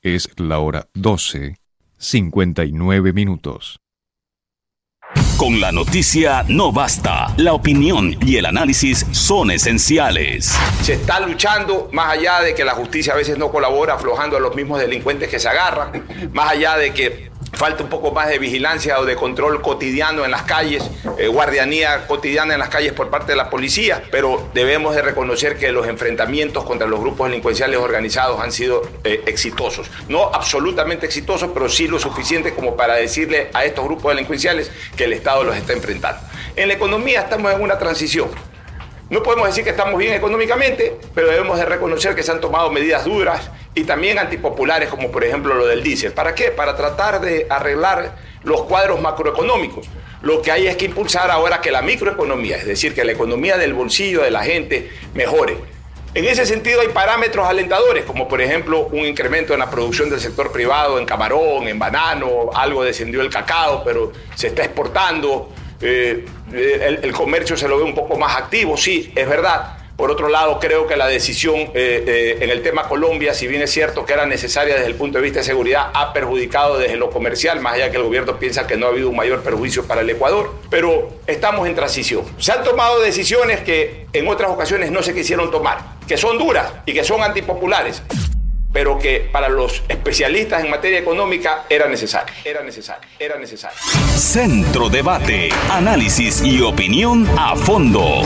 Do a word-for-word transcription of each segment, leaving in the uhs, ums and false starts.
Es la hora doce, cincuenta y nueve minutos. Con la noticia no basta. La opinión y el análisis son esenciales. Se está luchando, más allá de que la justicia a veces no colabora, aflojando a los mismos delincuentes que se agarran, más allá de que falta un poco más de vigilancia o de control cotidiano en las calles, eh, guardianía cotidiana en las calles por parte de la policía, pero debemos de reconocer que los enfrentamientos contra los grupos delincuenciales organizados han sido eh, exitosos. No absolutamente exitosos, pero sí lo suficiente como para decirle a estos grupos delincuenciales que el Estado los está enfrentando. En la economía estamos en una transición. No podemos decir que estamos bien económicamente, pero debemos de reconocer que se han tomado medidas duras y también antipopulares, como por ejemplo lo del diésel. ¿Para qué? Para tratar de arreglar los cuadros macroeconómicos. Lo que hay es que impulsar ahora que la microeconomía, es decir, que la economía del bolsillo de la gente mejore. En ese sentido hay parámetros alentadores, como por ejemplo un incremento en la producción del sector privado, en camarón, en banano, algo descendió el cacao, pero se está exportando. Eh, el, el comercio se lo ve un poco más activo, sí, es verdad. Por otro lado, creo que la decisión eh, eh, en el tema Colombia, si bien es cierto que era necesaria desde el punto de vista de seguridad, ha perjudicado desde lo comercial, más allá que el gobierno piensa que no ha habido un mayor perjuicio para el Ecuador, pero estamos en transición. Se han tomado decisiones que en otras ocasiones no se quisieron tomar, que son duras y que son antipopulares, pero que para los especialistas en materia económica era necesario, era necesario, era necesario. Centro Debate, análisis y opinión a fondo.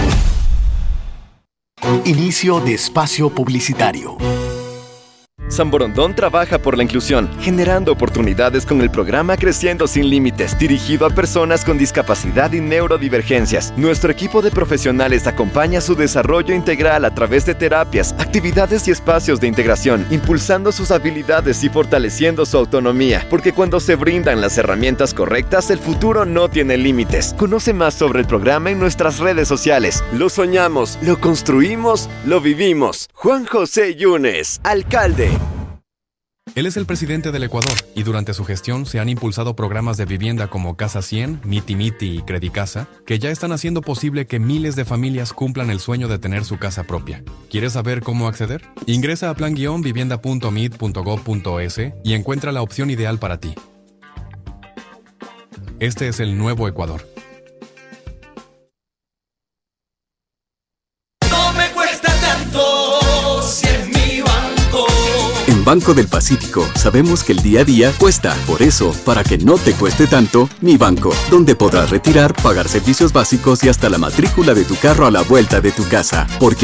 Inicio de espacio publicitario. San Borondón trabaja por la inclusión, generando oportunidades con el programa Creciendo Sin Límites, dirigido a personas con discapacidad y neurodivergencias. Nuestro equipo de profesionales acompaña su desarrollo integral a través de terapias, actividades y espacios de integración, impulsando sus habilidades y fortaleciendo su autonomía, porque cuando se brindan las herramientas correctas, el futuro no tiene límites. Conoce más sobre el programa en nuestras redes sociales. Lo soñamos, lo construimos, lo vivimos. Juan José Yunes, alcalde. Él es el presidente del Ecuador y durante su gestión se han impulsado programas de vivienda como Casa cien, Miti Miti y Credicasa, que ya están haciendo posible que miles de familias cumplan el sueño de tener su casa propia. ¿Quieres saber cómo acceder? Ingresa a plan guion vivienda punto mit punto gob punto es y encuentra la opción ideal para ti. Este es el nuevo Ecuador. No me cuesta tanto si es mi banco. En Banco del Pacífico sabemos que el día a día cuesta. Por eso, para que no te cueste tanto, Mi Banco, donde podrás retirar, pagar servicios básicos y hasta la matrícula de tu carro a la vuelta de tu casa. Porque